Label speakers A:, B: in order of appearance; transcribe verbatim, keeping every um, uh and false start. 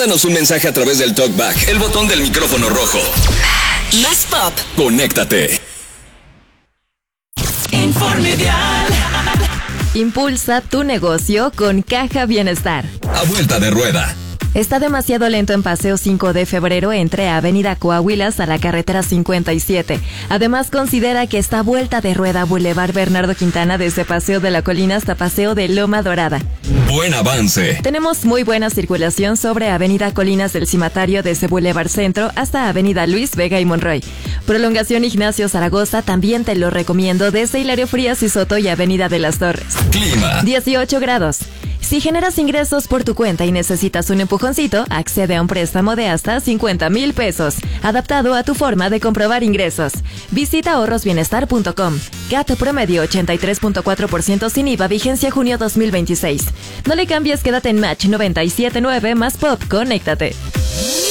A: Mándanos un mensaje a través del TalkBack, el botón del micrófono rojo.
B: Más pop.
A: Conéctate.
B: Informedial.
C: Impulsa tu negocio con Caja Bienestar.
A: A vuelta de rueda.
C: Está demasiado lento en Paseo cinco de febrero entre Avenida Coahuilas a la carretera cincuenta y siete. Además, considera que está vuelta de rueda Boulevard Bernardo Quintana desde Paseo de la Colina hasta Paseo de Loma Dorada.
A: Buen avance.
C: Tenemos muy buena circulación sobre Avenida Colinas del Cimatario desde Boulevard Centro hasta Avenida Luis Vega y Monroy. Prolongación Ignacio Zaragoza también te lo recomiendo desde Hilario Frías y Soto y Avenida de las Torres.
A: Clima.
C: dieciocho grados. Si generas ingresos por tu cuenta y necesitas un empujoncito, accede a un préstamo de hasta cincuenta mil pesos, adaptado a tu forma de comprobar ingresos. Visita ahorros bienestar punto com. C A T promedio ochenta y tres punto cuatro por ciento sin I V A, vigencia junio dos mil veintiséis. No le cambies, quédate en Match noventa y siete punto nueve más Pop, conéctate.